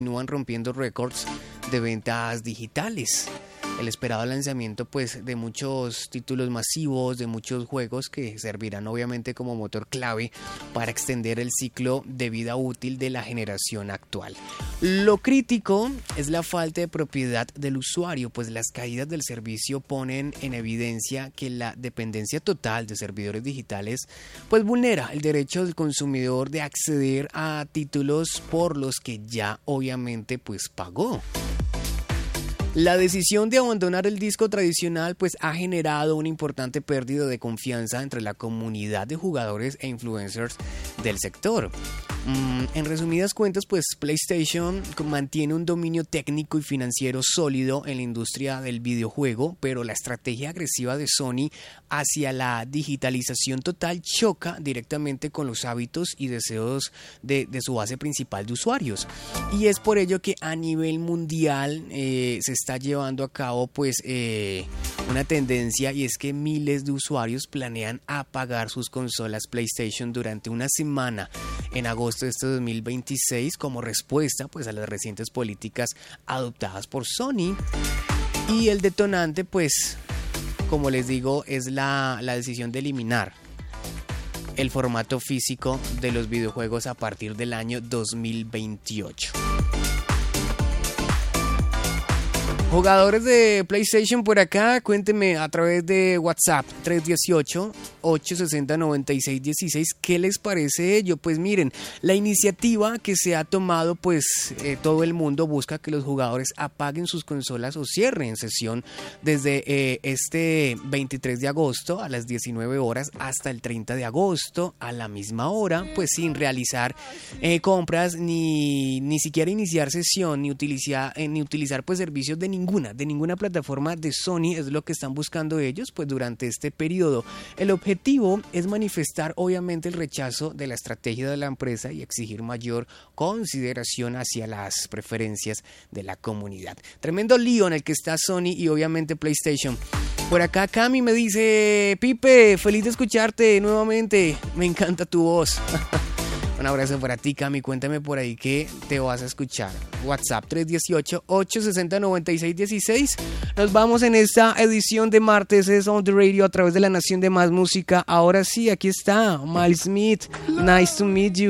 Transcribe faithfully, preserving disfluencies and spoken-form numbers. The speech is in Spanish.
continúan rompiendo récords de ventas digitales. El esperado lanzamiento pues de muchos títulos masivos, de muchos juegos que servirán obviamente como motor clave para extender el ciclo de vida útil de la generación actual. Lo crítico es la falta de propiedad del usuario, pues las caídas del servicio ponen en evidencia que la dependencia total de servidores digitales pues vulnera el derecho del consumidor de acceder a títulos por los que ya obviamente pues pagó. La decisión de abandonar el disco tradicional pues ha generado una importante pérdida de confianza entre la comunidad de jugadores e influencers del sector. Mm, en resumidas cuentas, pues PlayStation mantiene un dominio técnico y financiero sólido en la industria del videojuego, pero la estrategia agresiva de Sony hacia la digitalización total choca directamente con los hábitos y deseos de, de su base principal de usuarios. Y es por ello que a nivel mundial eh, se está llevando a cabo pues eh, una tendencia, y es que miles de usuarios planean apagar sus consolas PlayStation durante una semana en agosto de este dos mil veintiséis como respuesta pues a las recientes políticas adoptadas por Sony. Y el detonante pues, como les digo, es la, la decisión de eliminar el formato físico de los videojuegos a partir del año dos mil veintiocho. Jugadores de PlayStation por acá, cuéntenme a través de WhatsApp tres uno ocho, ocho seis cero, nueve seis uno seis, ¿qué les parece ello? Pues miren, la iniciativa que se ha tomado, pues eh, todo el mundo busca que los jugadores apaguen sus consolas o cierren sesión desde eh, este veintitrés de agosto a las diecinueve horas hasta el treinta de agosto a la misma hora, pues sin realizar eh, compras ni, ni siquiera iniciar sesión ni utilizar, eh, ni utilizar pues servicios de ningún Ninguna, de ninguna plataforma de Sony. Es lo que están buscando ellos pues durante este periodo. El objetivo es manifestar obviamente el rechazo de la estrategia de la empresa y exigir mayor consideración hacia las preferencias de la comunidad. Tremendo lío en el que está Sony y obviamente PlayStation. Por acá Cami me dice: Pipe, feliz de escucharte nuevamente, me encanta tu voz. Un abrazo para ti, Cami. Cuéntame por ahí que te vas a escuchar. WhatsApp tres uno ocho, ocho seis cero, nueve seis uno seis. Nos vamos en esta edición de martes es On The Radio a través de La Nación de Más Música. Ahora sí, aquí está Miles Smith. Nice to meet you.